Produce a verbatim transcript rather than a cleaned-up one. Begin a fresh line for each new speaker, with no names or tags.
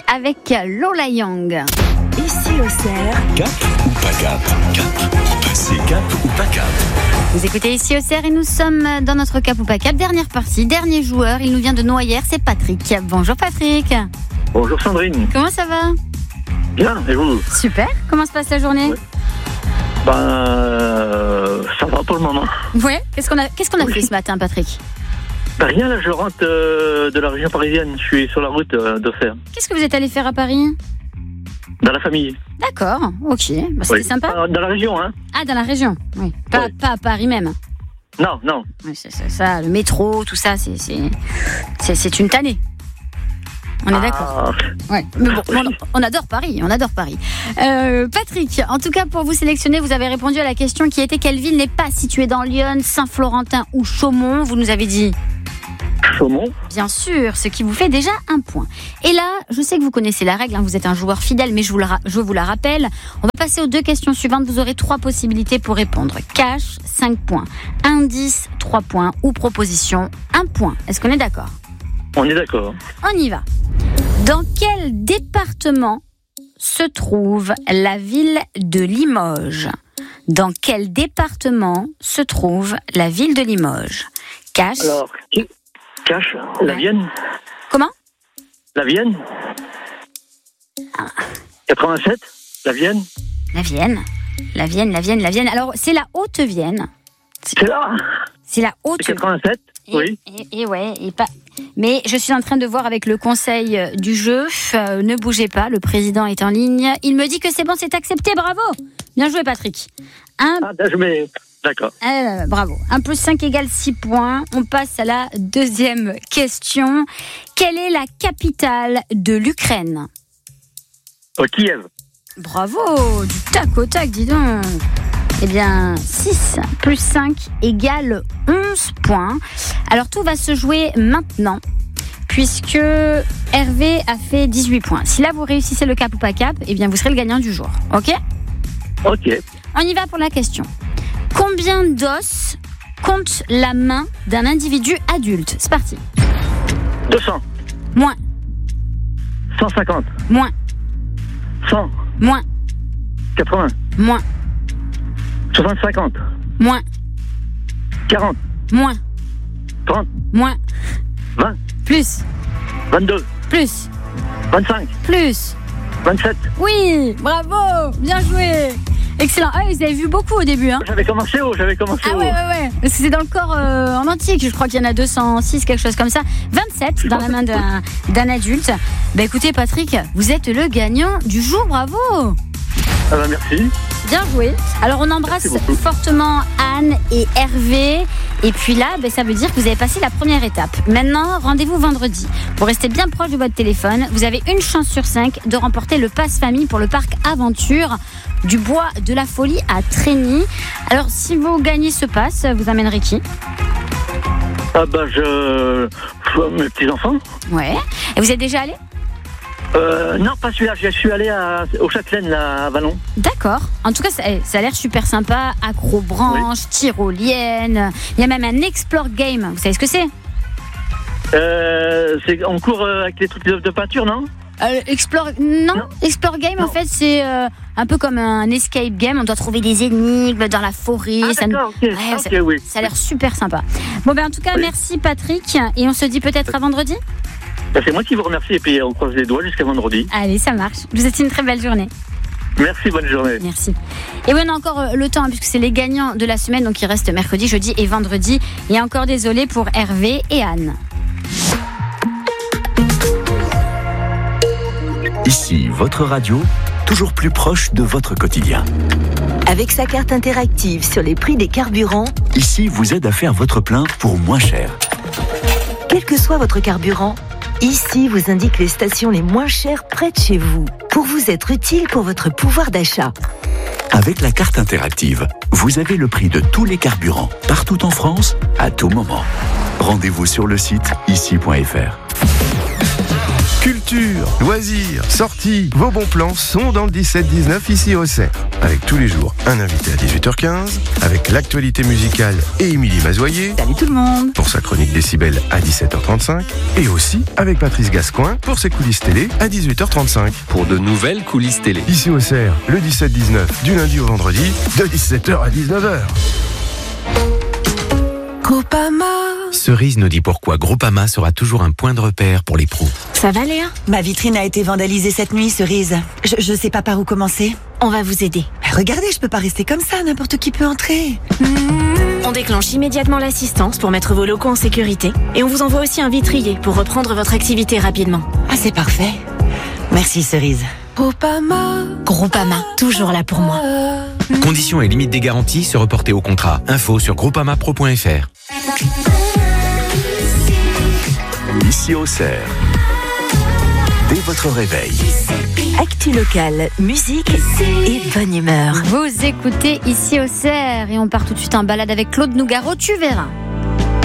avec Lola Young.
Ici au Cerf.
Cap ou pas cap? Cap ou passer cap ou pas cap?
Vous écoutez Ici au Cerf et nous sommes dans notre cap ou pas cap. Dernière partie, dernier joueur. Il nous vient de Noyers, c'est Patrick. Bonjour Patrick.
Bonjour Sandrine.
Comment ça va?
Bien, et vous?
Super. Comment se passe la journée?
Ouais. Ben, euh, ça va pour le moment.
Ouais. Qu'est-ce qu'on a, qu'est-ce qu'on a
Oui.
fait ce matin, Patrick?
Ben, rien, là, je rentre euh, de la région parisienne. Je suis sur la route euh, d'Auxerre.
Qu'est-ce que vous êtes allé faire à Paris?
Dans la famille.
D'accord. Ok. Bah, c'était
Oui.
sympa.
Euh, Dans la région, hein?
Ah, dans la région. Oui. Pas,
Ouais.
pas à Paris même.
Non, non.
Oui, c'est, c'est ça. Le métro, tout ça, c'est, c'est, c'est, c'est une tannée. On est d'accord.
Ah,
Ouais. Mais bon, on, on adore Paris, on adore Paris. Euh, Patrick, en tout cas pour vous sélectionner, vous avez répondu à la question qui était quelle ville n'est pas située dans Lyon, Saint-Florentin ou Chaumont. Vous nous avez dit
Chaumont.
bien sûr, ce qui vous fait déjà un point. Et là, je sais que vous connaissez la règle, hein, vous êtes un joueur fidèle, mais je vous, la, je vous la rappelle. On va passer aux deux questions suivantes. Vous aurez trois possibilités pour répondre. Cash, cinq points. Indice, trois points. Ou proposition, un point. Est-ce qu'on est d'accord?
On est d'accord.
On y va. Dans quel département se trouve la ville de Limoges? Dans quel département se trouve la ville de Limoges? Cash.
Alors, qui cache la
Ouais.
Vienne?
Comment?
La Vienne? quatre-vingt-sept? La Vienne?
La Vienne. La Vienne, la Vienne, la Vienne. Alors, c'est la Haute-Vienne.
C'est là?
C'est la
C'est
Haute-Vienne.
quatre-vingt-sept?
Et,
Oui.
et, et ouais, et pas. Mais je suis en train de voir avec le conseil du jeu. Euh, ne bougez pas, le président est en ligne. Il me dit que c'est bon, c'est accepté. Bravo. Bien joué, Patrick. Un,
Ah, je mets... D'accord.
euh, bravo. un plus cinq égale six points. On passe à la deuxième question. Quelle est la capitale de l'Ukraine?
Au Kiev.
Bravo, du tac au tac, dis donc. Eh bien, six plus cinq égale onze points. Alors, tout va se jouer maintenant, puisque Hervé a fait dix-huit points. Si là, vous réussissez le cap ou pas cap, eh bien, vous serez le gagnant du jour. OK?
Ok.
On y va pour la question. Combien d'os compte la main d'un individu adulte? C'est parti.
deux cents.
Moins,
cent cinquante.
moins,
cent.
moins,
quatre-vingts.
moins,
soixante cinquante.
moins,
quarante.
moins,
trente.
moins,
vingt.
plus,
vingt-deux.
plus,
vingt-cinq.
plus.
vingt-sept.
Oui, bravo, bien joué. Excellent. Ah, vous avez vu beaucoup au début, hein?
J'avais commencé haut, j'avais commencé
Ah
haut.
ouais, ouais, ouais. Parce que c'est dans le corps euh, en entier que je crois qu'il y en a deux cent six, quelque chose comme ça. vingt-sept dans la main d'un, d'un adulte. Bah écoutez, Patrick, vous êtes le gagnant du jour, bravo.
Ah bah merci.
Bien joué. Alors on embrasse
Merci beaucoup.
fortement Anne et Hervé. Et puis là, ben, ça veut dire que vous avez passé la première étape. Maintenant, rendez-vous vendredi. Pour rester bien proche de votre téléphone, vous avez une chance sur cinq de remporter le pass famille pour le parc Aventure du Bois de la Folie à Trény. Alors si vous gagnez ce pass, vous amènerez qui?
Ah bah je... Mes petits-enfants.
Ouais. Et vous êtes déjà allé?
Euh, non, pas celui-là. Je suis allé à, au Châtelaine, là, à Vallon.
D'accord. En tout cas, ça, ça a l'air super sympa. Acrobranche, tyrolienne. Il y a même un Explore Game. Vous savez ce que c'est?
Euh, c'est en cours euh, avec les trucs de, de peinture, non?
Euh, Explore... Non.
Non.
Explore Game,
Non.
en fait, c'est euh, un peu comme un escape game. On doit trouver des énigmes dans la forêt.
Ah
ça nous-
d'accord, ok.
Ouais,
Ah,
ça-
ok, oui.
Ça a l'air super sympa. Bon, ben en tout cas,
Oui.
merci Patrick. Et on se dit peut-être à vendredi?
Bah, c'est moi qui vous remercie et puis on croise les doigts jusqu'à vendredi.
Allez, ça marche. Je vous souhaite une très belle journée.
Merci, bonne journée.
Merci. Et oui, on a encore euh, le temps, hein, puisque c'est les gagnants de la semaine. Donc, il reste mercredi, jeudi et vendredi. Et encore désolé pour Hervé et Anne.
Ici, votre radio, toujours plus proche de votre quotidien.
Avec sa carte interactive sur les prix des carburants,
Ici vous aide à faire votre plein pour moins cher.
quel que soit votre carburant, ici vous indique les stations les moins chères près de chez vous, pour vous être utile pour votre pouvoir d'achat.
Avec la carte interactive, vous avez le prix de tous les carburants, partout en France, à tout moment. Rendez-vous sur le site ici point f r.
Culture, loisirs, sorties, vos bons plans sont dans le dix-sept dix-neuf ici au Auxerre. Avec tous les jours un invité à dix-huit heures quinze, avec l'actualité musicale et Émilie Mazoyer.
Salut tout le monde.
Pour sa chronique décibel à dix-sept heures trente-cinq. Et aussi avec Patrice Gascoin pour ses coulisses télé à dix-huit heures trente-cinq.
Pour de nouvelles coulisses télé.
Ici au Auxerre, le dix-sept dix-neuf du lundi au vendredi de dix-sept heures à dix-neuf heures.
Groupama.
Cerise nous dit pourquoi Groupama sera toujours un point de repère pour les pros.
Ça va Léa?
Ma vitrine a été vandalisée cette nuit, Cerise. Je, je sais pas par où commencer.
On va vous aider.
Regardez, je peux pas rester comme ça, n'importe qui peut entrer.
On déclenche immédiatement l'assistance pour mettre vos locaux en sécurité et on vous envoie aussi un vitrier pour reprendre votre activité rapidement.
Ah, c'est parfait. Merci, Cerise.
Groupama. Groupama, toujours là pour moi.
Conditions et limites des garanties se reporter au contrat. Info sur groupamapro point f r.
Ici au Auxerre. Dès votre réveil.
Actu locale, musique et bonne humeur.
Vous écoutez Ici au Auxerre et on part tout de suite en balade avec Claude Nougaro, tu verras.